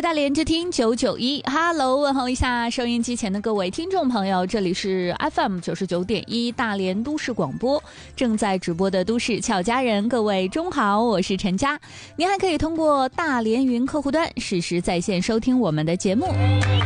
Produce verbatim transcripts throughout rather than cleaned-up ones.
大连就听九九一 Hello， 问候一下收音机前的各位听众朋友，这里是 F M 九十九点一大连都市广播，正在直播的都市俏佳人，各位中好，我是陈佳。您还可以通过大连云客户端实时在线收听我们的节目。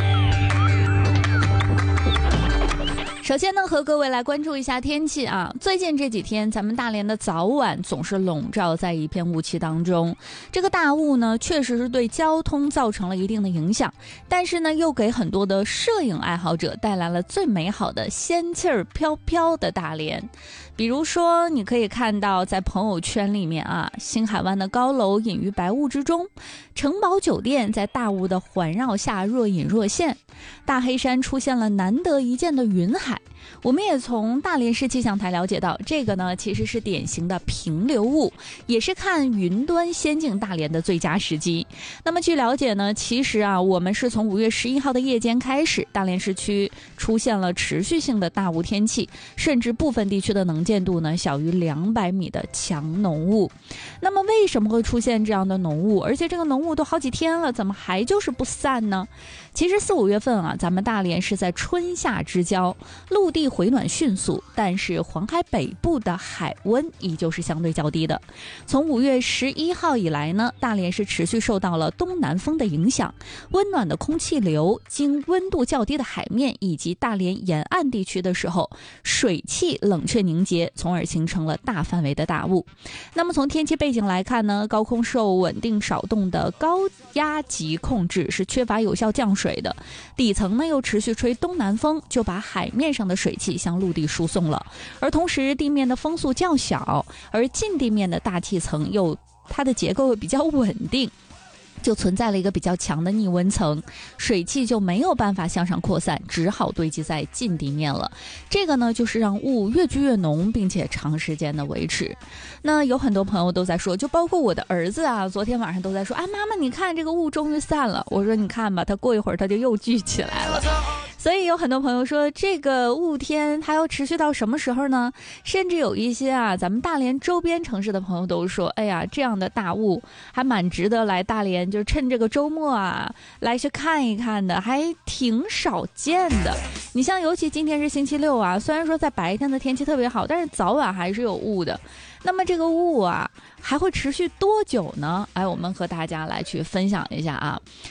首先呢，和各位来关注一下天气啊。最近这几天，咱们大连的早晚总是笼罩在一片雾气当中。这个大雾呢，确实是对交通造成了一定的影响，但是呢，又给很多的摄影爱好者带来了最美好的仙气儿飘飘的大连。比如说，你可以看到在朋友圈里面啊，星海湾的高楼隐于白雾之中，城堡酒店在大雾的环绕下若隐若现，大黑山出现了难得一见的云海。我们也从大连市气象台了解到，这个呢其实是典型的平流雾，也是看云端仙境大连的最佳时机。那么据了解呢，其实啊，我们是从五月十一号的夜间开始，大连市区出现了持续性的大雾天气，甚至部分地区的能见度呢小于两百米的强浓雾。那么为什么会出现这样的浓雾？而且这个浓雾都好几天了，怎么还就是不散呢？其实四五月份啊，咱们大连是在春夏之交，陆地回暖迅速，但是黄海北部的海温依旧是相对较低的。从五月十一号以来呢，大连是持续受到了东南风的影响，温暖的空气流经温度较低的海面以及大连沿岸地区的时候，水汽冷却凝结，从而形成了大范围的大雾。那么从天气背景来看呢，高空受稳定少动的高压级控制是缺乏有效降水的，底层呢又持续吹东南风，就把海面上的水汽向陆地输送了，而同时地面的风速较小，而近地面的大气层又它的结构比较稳定，就存在了一个比较强的逆温层，水汽就没有办法向上扩散，只好堆积在近地面了。这个呢，就是让雾越聚越浓，并且长时间的维持。那有很多朋友都在说，就包括我的儿子啊，昨天晚上都在说，啊，妈妈你看这个雾终于散了。我说你看吧，它过一会儿它就又聚起来了。所以有很多朋友说，这个雾天还要持续到什么时候呢？甚至有一些啊，咱们大连周边城市的朋友都说，哎呀，这样的大雾还蛮值得来大连，就是趁这个周末啊来去看一看的，还挺少见的。你像尤其今天是星期六啊，虽然说在白天的天气特别好，但是早晚还是有雾的。那么这个雾啊还会持续多久呢？哎，我们和大家来去分享一下啊。